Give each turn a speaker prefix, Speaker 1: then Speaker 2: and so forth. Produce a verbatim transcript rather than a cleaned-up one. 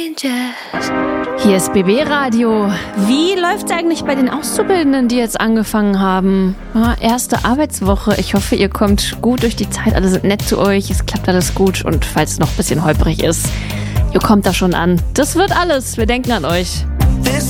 Speaker 1: Hier ist B B Radio. Wie läuft's eigentlich bei den Auszubildenden, die jetzt angefangen haben? Ja, erste Arbeitswoche. Ich hoffe, ihr kommt gut durch die Zeit. Alle sind nett zu euch. Es klappt alles gut. Und falls es noch ein bisschen holprig ist, ihr kommt da schon an. Das wird alles. Wir denken an euch.
Speaker 2: This